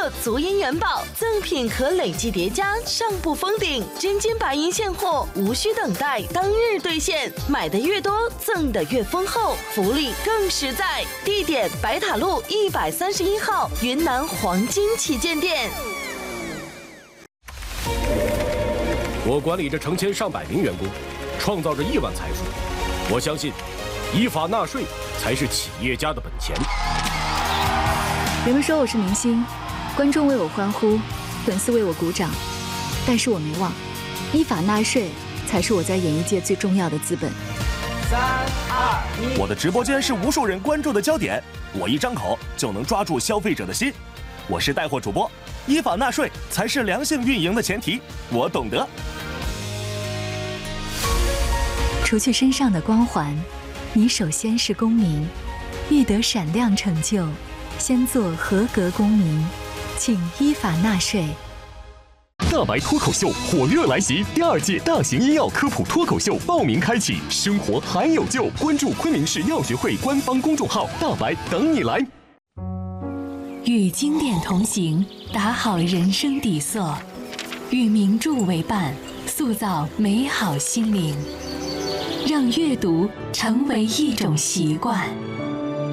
色足银元宝，赠品可累计叠加，上不封顶。真金白银现货，无需等待，当日兑现。买的越多，赠的越丰厚，福利更实在。地点：白塔路131号云南黄金旗舰店。 我管理着成千上百名员工，创造着亿万财富。我相信，依法纳税才是企业家的本钱。 人们说我是明星，观众为我欢呼，粉丝为我鼓掌，但是我没忘，依法纳税才是我在演艺界最重要的资本。 3、2、1， 我的直播间是无数人关注的焦点，我一张口就能抓住消费者的心。我是带货主播，依法纳税才是良性运营的前提，我懂得。 除去身上的光环，你首先是公民，欲得闪亮成就，先做合格公民，请依法纳税。 大白脱口秀火热来袭，第2届大型医药科普脱口秀报名开启，生活还有救，关注昆明市药学会官方公众号，大白等你来。 与经典同行，打好人生底色；与名著为伴，塑造美好心灵。让阅读成为一种习惯。